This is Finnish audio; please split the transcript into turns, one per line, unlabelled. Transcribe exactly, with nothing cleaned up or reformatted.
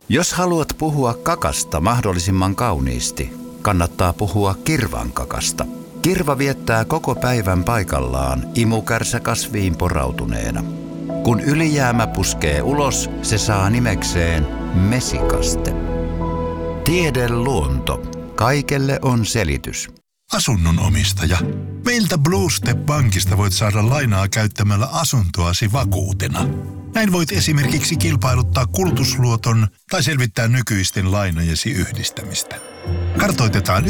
Jos haluat puhua kakasta mahdollisimman kauniisti, kannattaa puhua kirvan kakasta. Kirva viettää koko päivän paikallaan imukärsä kasviin porautuneena. Kun ylijäämä puskee ulos, se saa nimekseen mesikaste. Tiede luonto. Kaikelle on selitys.
Asunnon omistaja. Meiltä Blue Step Bankista voit saada lainaa käyttämällä asuntoasi vakuutena. Näin voit esimerkiksi kilpailuttaa kulutusluoton tai selvittää nykyisten lainojesi yhdistämistä. Kartoitetaan